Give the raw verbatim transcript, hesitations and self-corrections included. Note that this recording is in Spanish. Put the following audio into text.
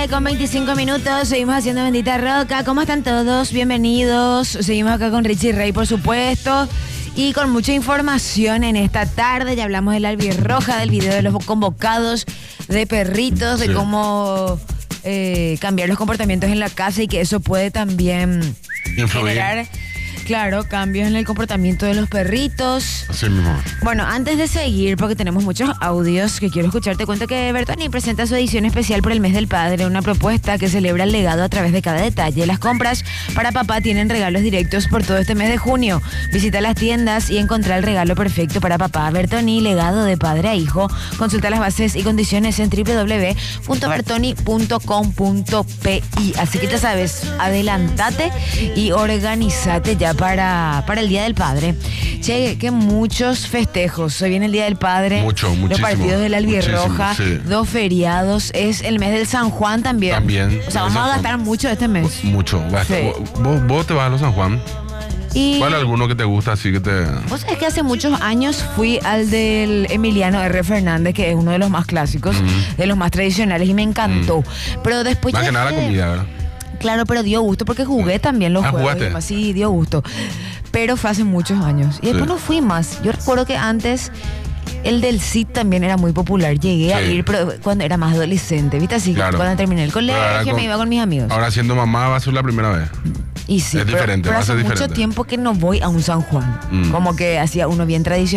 tarde con veinticinco minutos, seguimos haciendo Bendita Roca. ¿Cómo están todos? Bienvenidos. Seguimos acá con Richie Rey, por supuesto, y con mucha información en esta tarde. Ya hablamos del albirroja, del video de los convocados de perritos, de sí. cómo eh, cambiar los comportamientos en la casa y que eso puede también influir. Generar, claro, cambios en el comportamiento de los perritos. Así mismo. Bueno, antes de seguir, porque tenemos muchos audios que quiero escuchar, te cuento que Bertoni presenta su edición especial por el mes del padre, una propuesta que celebra el legado a través de cada detalle. Las compras para papá tienen regalos directos por todo este mes de junio. Visita las tiendas y encontrar el regalo perfecto para papá. Bertoni, legado de padre a hijo. Consulta las bases y condiciones en doble u doble u doble u punto bertoni punto com punto pe i. Así que ya sabes, adelantate y organizate ya para, para el Día del Padre. Che, que muchos festejos. Hoy viene el Día del Padre. Mucho, muchísimo. Los partidos del albirroja, sí. dos feriados. Es el mes del San Juan también. También. O sea, vamos a gastar mucho este mes. Mucho. Sí. ¿Vos, vos te vas a los San Juan? Y ¿Cuál alguno que te gusta así que te...? Vos sabés que hace muchos años fui al del Emiliano R. Fernández, que es uno de los más clásicos, mm. de los más tradicionales, y me encantó. Mm. Pero después Más ya que nada la comida, ¿verdad? Claro, pero dio gusto porque jugué también los ah, juegos. ¿jugaste? Sí, dio gusto. Pero fue hace muchos años. Y después sí. no fui más. Yo recuerdo que antes el del C I D también era muy popular. Llegué sí. a ir, pero cuando era más adolescente, ¿viste? Así claro. cuando terminé el colegio con, me iba con mis amigos. Ahora siendo mamá va a ser la primera vez. Y sí, es pero, diferente, pero va a hace ser mucho diferente. tiempo que no voy a un San Juan. Mm. Como que hacía uno bien tradicional.